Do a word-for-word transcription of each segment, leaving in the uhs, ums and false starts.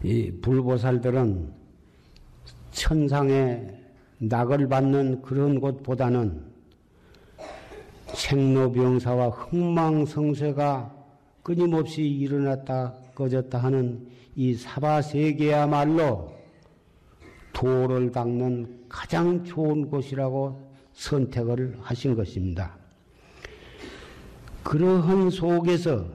이 불보살들은 천상에 낙을 받는 그런 곳보다는 생로병사와 흥망성쇠가 끊임없이 일어났다 꺼졌다 하는 이 사바세계야말로 도를 닦는 가장 좋은 곳이라고 선택을 하신 것입니다. 그러한 속에서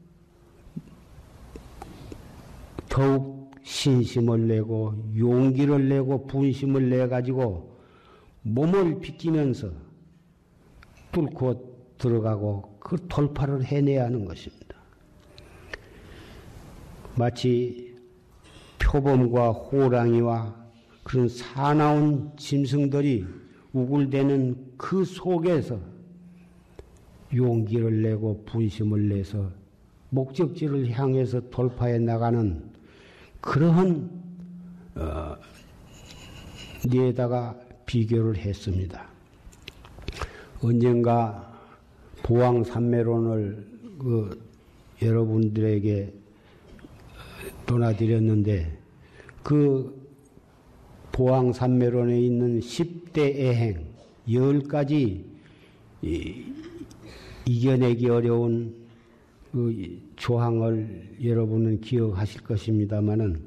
더욱 신심을 내고 용기를 내고 분심을 내가지고 몸을 비키면서 뚫고 들어가고 그 돌파를 해내야 하는 것입니다. 마치 표범과 호랑이와 그런 사나운 짐승들이 우글대는 그 속에서 용기를 내고 분심을 내서 목적지를 향해서 돌파해 나가는 그러한 어, 데에다가 비교를 했습니다. 언젠가 보왕산매론을 그 여러분들에게 도나드렸는데 그 보왕산매론에 있는 십 대 애행, 열 가지 이겨내기 어려운 그 조항을 여러분은 기억하실 것입니다마는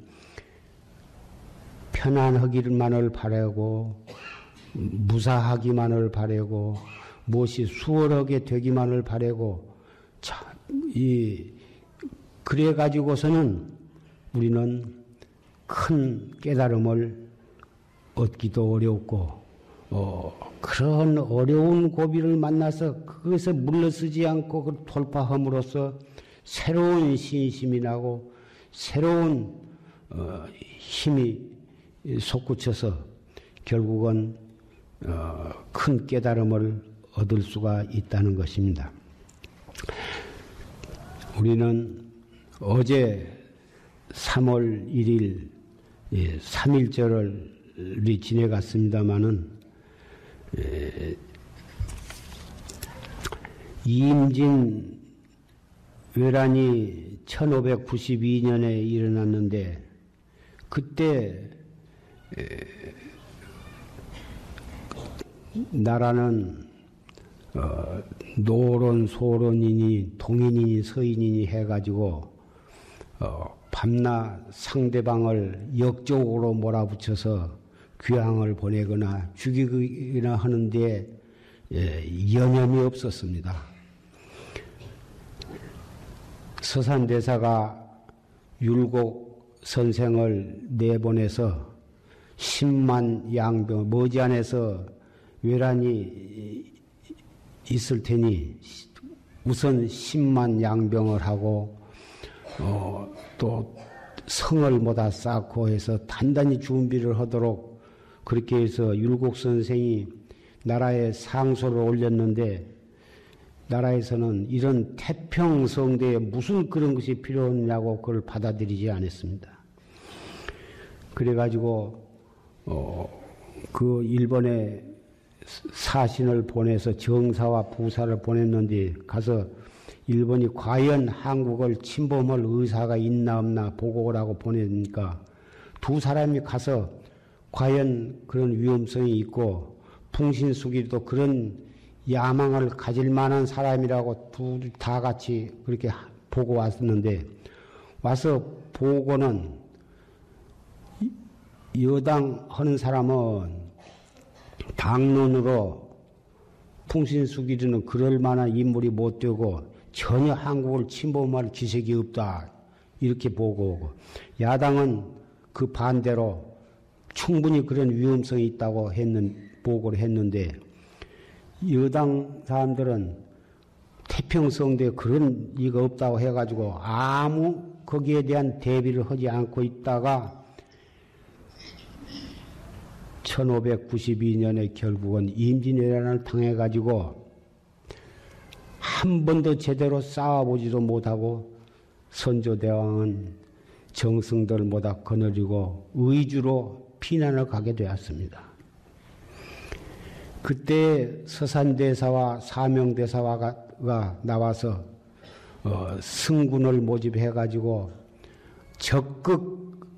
편안하기만을 바라고 무사하기만을 바라고 무엇이 수월하게 되기만을 바라고 자, 이 그래 가지고서는 우리는 큰 깨달음을 얻기도 어렵고 어, 그런 어려운 고비를 만나서 그것에 물러서지 않고 그 돌파함으로써 새로운 신심이 나고 새로운 어, 힘이 솟구쳐서 결국은 어, 큰 깨달음을 얻을 수가 있다는 것입니다. 우리는 어제 삼월 일일 예, 삼일절을 지내갔습니다마는 예, 임진 외란이 천오백구십이 년에 일어났는데 그때 에, 나라는 어, 노론, 소론이니 동인이니 서인이니 해가지고 어, 밤낮 상대방을 역적으로 몰아붙여서 귀향을 보내거나 죽이거나 하는데 예, 여념이 없었습니다. 서산대사가 율곡 선생을 내보내서 십만 양병, 머지않아서 외란이 있을 테니 우선 십만 양병을 하고 어, 또 성을 모다 쌓고 해서 단단히 준비를 하도록 그렇게 해서 율곡 선생이 나라에 상소를 올렸는데 나라에서는 이런 태평성대에 무슨 그런 것이 필요하냐고 그걸 받아들이지 않았습니다. 그래가지고 어, 그 일본에 사신을 보내서 정사와 부사를 보냈는데 가서 일본이 과연 한국을 침범할 의사가 있나 없나 보고 오라고 보내니까 두 사람이 가서 과연 그런 위험성이 있고 풍신수길도 그런 야망을 가질 만한 사람이라고 둘 다 같이 그렇게 보고 왔었는데 와서 보고는 여당하는 사람은 당론으로 풍신수길이는 그럴 만한 인물이 못 되고 전혀 한국을 침범할 기색이 없다 이렇게 보고 오고 야당은 그 반대로 충분히 그런 위험성이 있다고 했는 보고를 했는데 여당 사람들은 태평성대에 그런 이가 없다고 해가지고 아무 거기에 대한 대비를 하지 않고 있다가 천오백구십이 년에 결국은 임진왜란을 당해가지고 한 번도 제대로 싸워보지도 못하고 선조대왕은 정승들보다 거느리고 의주로 피난을 가게 되었습니다. 그때 서산대사와 사명대사가 나와서 어, 승군을 모집해가지고 적극